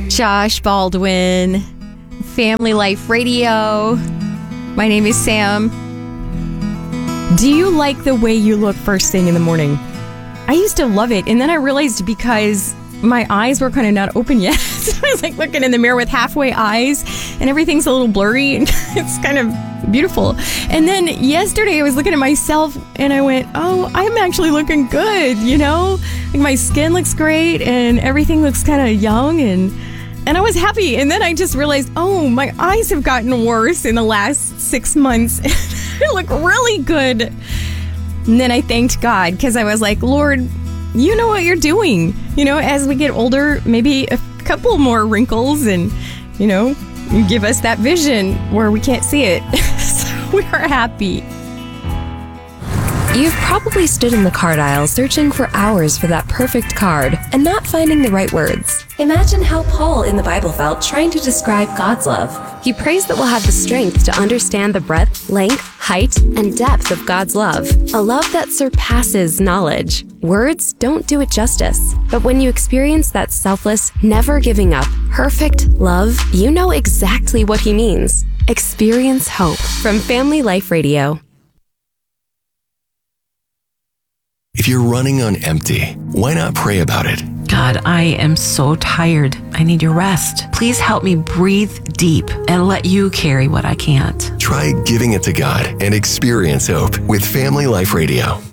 Josh Baldwin, Family Life Radio. My name is Sam. Do you like the way you look first thing in the morning? I used to love it, and then I realized because my eyes were kind of not open yet, so I was like looking in the mirror with halfway eyes, and everything's a little blurry, and it's kind of beautiful. And then yesterday I was looking at myself, and I went, oh, I'm actually looking good, you know? Like my skin looks great, and everything looks kind of young, and I was happy. And then I just realized, oh, my eyes have gotten worse in the last 6 months. I look really good. And then I thanked God because I was like, Lord, you know what you're doing. You know, as we get older, maybe a couple more wrinkles and, you know, you give us that vision where we can't see it. So we are happy. You've probably stood in the card aisle searching for hours for that perfect card and not finding the right words. Imagine how Paul in the Bible felt trying to describe God's love. He prays that we'll have the strength to understand the breadth, length, height, and depth of God's love. A love that surpasses knowledge. Words don't do it justice. But when you experience that selfless, never giving up, perfect love, you know exactly what he means. Experience hope from Family Life Radio. If you're running on empty, why not pray about it? God, I am so tired. I need your rest. Please help me breathe deep and let you carry what I can't. Try giving it to God and experience hope with Family Life Radio.